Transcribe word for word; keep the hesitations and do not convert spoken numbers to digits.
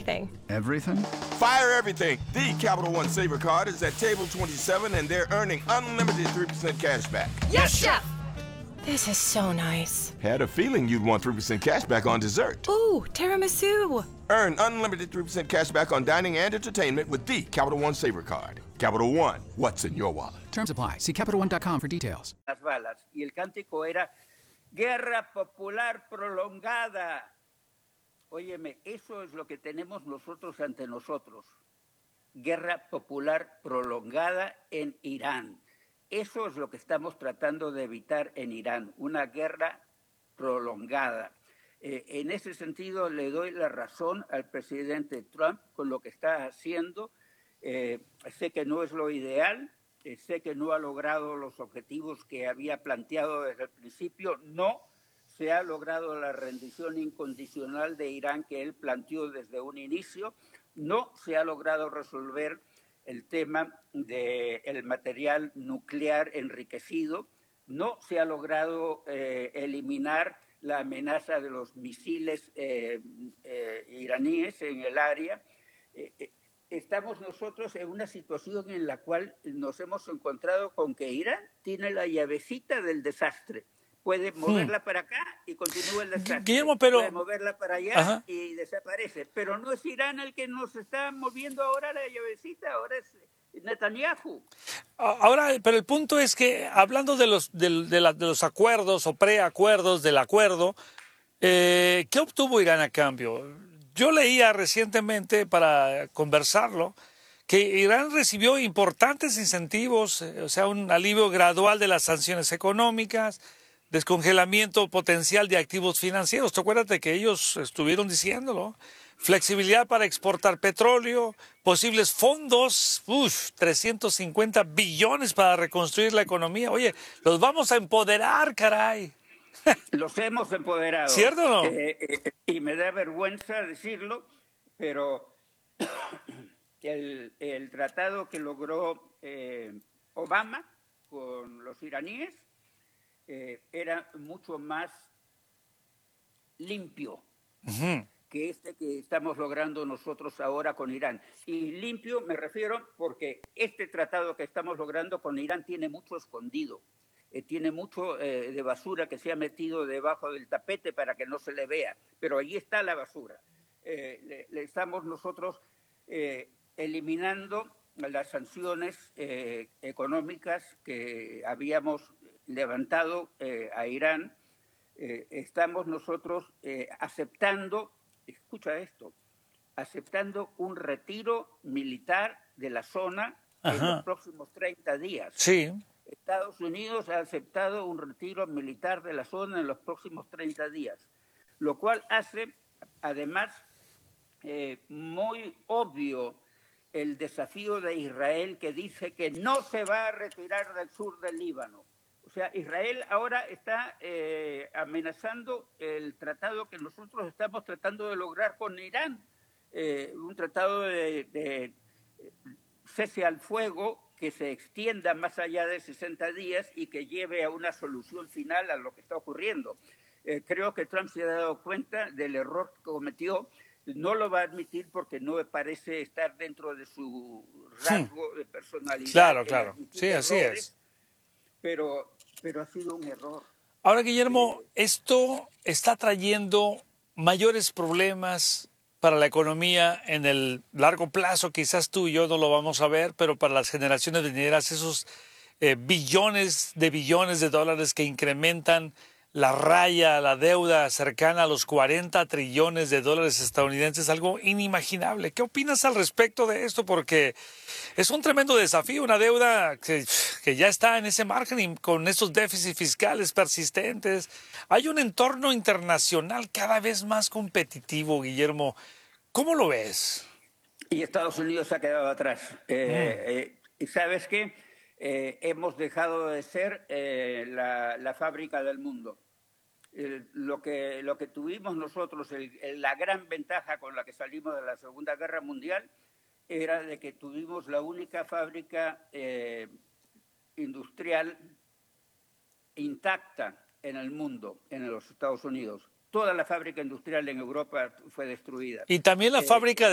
everything. Everything? Fire everything. The Capital One Saver Card is at table twenty-seven, and they're earning unlimited three percent cash back. Yes, Chef! This is so nice. Had a feeling you'd want three percent cash back on dessert. Ooh, tiramisu. Earn unlimited three percent cash back on dining and entertainment with the Capital One Saver Card. Capital One, what's in your wallet? Terms apply. See Capital One dot com for details. Las balas. Y el cántico era Guerra Popular Prolongada. Óyeme, eso es lo que tenemos nosotros ante nosotros. Guerra Popular Prolongada en Irán. Eso es lo que estamos tratando de evitar en Irán, una guerra prolongada. Eh, en ese sentido, le doy la razón al presidente Trump con lo que está haciendo. Eh, sé que no es lo ideal, eh, sé que no ha logrado los objetivos que había planteado desde el principio. No se ha logrado la rendición incondicional de Irán que él planteó desde un inicio. No se ha logrado resolver el tema del material nuclear enriquecido. No se ha logrado eh, eliminar la amenaza de los misiles eh, eh, iraníes en el área. Eh, eh, estamos nosotros en una situación en la cual nos hemos encontrado con que Irán tiene la llavecita del desastre. Puede moverla hmm. para acá y continúa el desastre. Guillermo, pero... Puede moverla para allá Ajá. y desaparece. Pero no es Irán el que nos está moviendo ahora la llavecita, ahora es Netanyahu. Ahora, pero el punto es que, hablando de los, de, de la, de los acuerdos o preacuerdos del acuerdo, eh, ¿qué obtuvo Irán a cambio? Yo leía recientemente, para conversarlo, que Irán recibió importantes incentivos, eh, o sea, un alivio gradual de las sanciones económicas, descongelamiento potencial de activos financieros. ¿Te acuerdas de que ellos estuvieron diciéndolo? Flexibilidad para exportar petróleo, posibles fondos, uf, trescientos cincuenta billones para reconstruir la economía. Oye, los vamos a empoderar, caray. Los hemos empoderado. ¿Cierto o no? Eh, eh, y me da vergüenza decirlo, pero el, el tratado que logró eh, Obama con los iraníes eh, era mucho más limpio. Uh-huh. que este que estamos logrando nosotros ahora con Irán. Y limpio me refiero porque este tratado que estamos logrando con Irán tiene mucho escondido, eh, tiene mucho eh, de basura que se ha metido debajo del tapete para que no se le vea, pero allí está la basura. Eh, le, le estamos nosotros eh, eliminando las sanciones eh, económicas que habíamos levantado eh, a Irán. Eh, estamos nosotros eh, aceptando Escucha esto, aceptando un retiro militar de la zona Ajá. en los próximos treinta días. Sí. Estados Unidos ha aceptado un retiro militar de la zona en los próximos treinta días, lo cual hace, además, eh, muy obvio el desafío de Israel, que dice que no se va a retirar del sur del Líbano. O sea, Israel ahora está eh, amenazando el tratado que nosotros estamos tratando de lograr con Irán, eh, un tratado de, de cese al fuego que se extienda más allá de sesenta días y que lleve a una solución final a lo que está ocurriendo. Eh, creo que Trump se ha dado cuenta del error que cometió. No lo va a admitir porque no me parece estar dentro de su rasgo sí. de personalidad. Claro, claro. Sí, así errores, es. Pero, pero ha sido un error. Ahora, Guillermo, esto está trayendo mayores problemas para la economía en el largo plazo. Quizás tú y yo no lo vamos a ver, pero para las generaciones venideras, esos eh, billones de billones de dólares que incrementan la raya, la deuda cercana a los cuarenta trillones de dólares estadounidenses, algo inimaginable. ¿Qué opinas al respecto de esto? Porque es un tremendo desafío, una deuda que, que ya está en ese margen y con estos déficits fiscales persistentes. Hay un entorno internacional cada vez más competitivo, Guillermo. ¿Cómo lo ves? Y Estados Unidos se ha quedado atrás. Eh, mm. eh, ¿Y sabes qué? Eh, hemos dejado de ser eh, la, la fábrica del mundo. El, lo, que, lo que tuvimos nosotros, el, el, la gran ventaja con la que salimos de la Segunda Guerra Mundial era de que tuvimos la única fábrica eh, industrial intacta en el mundo, en los Estados Unidos. Toda la fábrica industrial en Europa fue destruida. Y también la eh, fábrica de